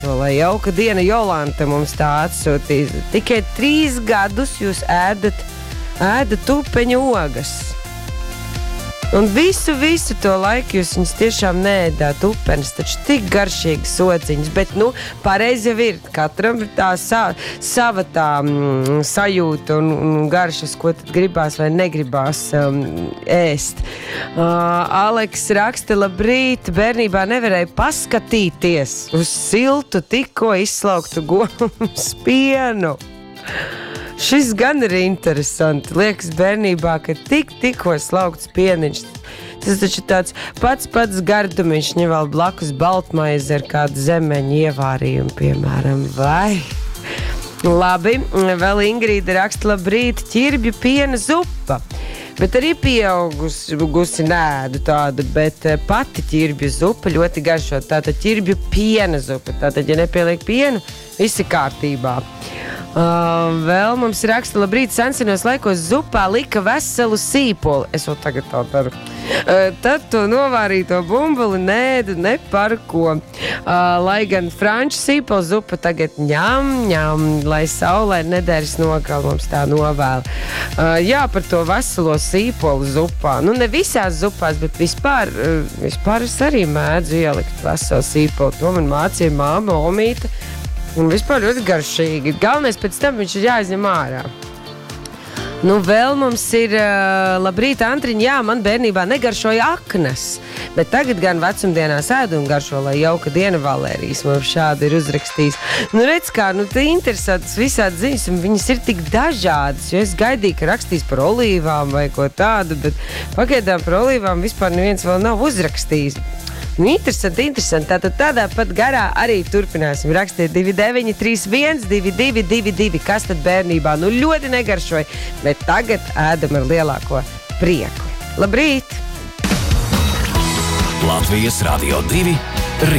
Lai jauka diena, Jolanta mums tā atsūtīja. Tikai 3 gadus jūs ēdat tupeņu ogas. Un visu to laiku jūs viņus tiešām neēdāt upenes, taču tik garšīgi sociņas, bet, pareizi jau ir, katram ir tā sava tā sajūta un garšas, ko tad gribās vai negribās ēst. Aleks raksta, labrīt, bērnībā nevarēja paskatīties uz siltu, tikko izslauktu gomas pienu. Šis gan ir interesanti. Liekas bērnībā, ka tikko slaukts pieniņš. Tas taču tāds pats gardumiņš, ja vēl blakus baltmaize ar kādu zemeņu ievārījumu, piemēram, vai? Labi, vēl Ingrīda raksta, labrīt, ķirbju piena zupa. Bet arī pieaugusi nēdu tādu, bet pati ķirbju zupa ļoti garšo. Tātad ķirbju piena zupa. Tātad, ja nepieliek pienu, visi kārtībā. Vēl mums raksta, labrīt, sensenos laikos zupā lika veselu sīpoli. Es vēl tagad tā daru. Tad to novārīto bumbuli nēdu ne par ko. Lai gan franču sīpola zupa tagad ņem, lai saulē nedēļas nokal mums tā novēl. Jā, par to veselo sīpolu zupā. Ne visās zupās, bet vispār es arī mēdzu ielikt veselu sīpolu. To man mācīja māma, omīte. Un vispār ļoti garšīgi. Galvenais pēc tam viņš ir jāizņem ārā. Vēl mums ir, labrīt, Antriņa, jā, man bērnībā negaršoja aknas, bet tagad gan vecumdienās ēdu un garšo, lai jauka diena Valērijas mums šādi ir uzrakstījis. Redz kā, te interesantas visādi ziņas, un viņas ir tik dažādas, jo es gaidīju, ka rakstīs par olīvām vai ko tādu, bet pagaidām par olīvām vispār neviens vēl nav uzrakstījis. Interesanti. Tātad tādā pat garā arī turpināsim rakstīt 2931 2222. Kas tad bērnībā? Ļoti negaršoja, bet tagad ēdam ar lielāko prieku. Labrīt! Latvijas Radio 2